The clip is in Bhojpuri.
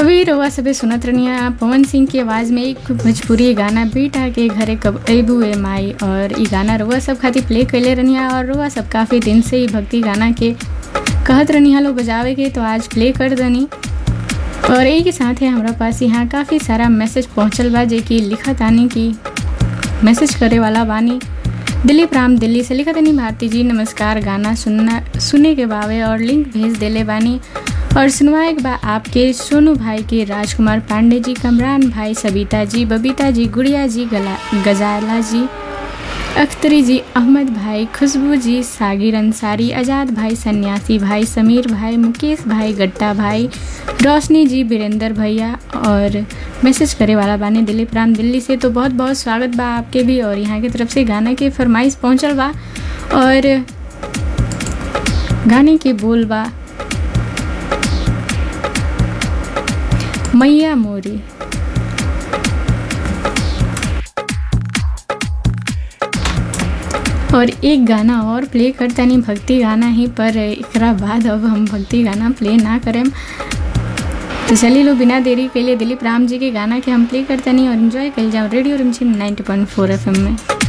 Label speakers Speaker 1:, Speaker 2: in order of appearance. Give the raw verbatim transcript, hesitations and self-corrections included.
Speaker 1: अभी रउआ सभे सुनत रहनिया पवन सिंह की आवाज़ में एक भोजपुरी गाना बेटा के घरे कब अबू ए माई। और ई गाना रउआ सब खातिर प्ले कैले रहनिया और रउआ सब काफ़ी दिन से ही भक्ति गाना के कहत रहनिया लो बजावे के, तो आज प्ले कर दनी। और यही के साथ है हमारा पास यहाँ काफ़ी सारा मैसेज पहुँचल बा, जे कि लिखत आनी की मैसेज करे वाला बानी। दिलीप राम दिल्ली से लिखत आनी, भारती जी नमस्कार, गाना सुनना सुने के बावे और लिंक भेज देले बानी और सुनवाए के बा आपके सोनू भाई के, राजकुमार पांडे जी, कमरान भाई, सबिता जी, बबीता जी, गुड़िया जी, गला गजाला जी, अख्तरी जी, अहमद भाई, खुशबू जी, सागिर अंसारी, आज़ाद भाई, सन्यासी भाई, समीर भाई, मुकेश भाई, गट्टा भाई, रोशनी जी, वीरेंद्र भैया और मैसेज करे वाला बाने दिलीप राम दिल्ली से। तो बहुत बहुत स्वागत बा आपके भी। और यहाँ की तरफ से गाना के फरमाइश पहुँचल बा और गाने के बोल बा मैया मोरी। और एक गाना और प्ले करता नहीं, भक्ति गाना ही, पर एकरा बाद अब हम भक्ति गाना प्ले ना करें। तो चलिए लो बिना देरी के लिए दिलीप राम जी के गाना के हम प्ले करता नहीं और एंजॉय कर जाओ रेडियो रिमझिम नाइंटी पॉइंट फोर एफ एम में।